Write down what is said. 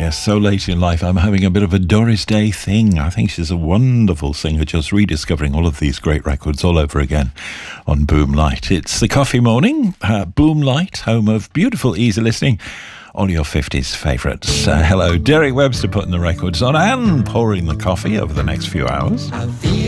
Yes, so late in life, I'm having a bit of a Doris Day thing. I think she's a wonderful singer, just rediscovering all of these great records all over again on Boom Light. It's the coffee morning, Boom Light, home of beautiful, easy listening, all your 50s favourites. Hello, Derek Webster putting the records on and pouring the coffee over the next few hours.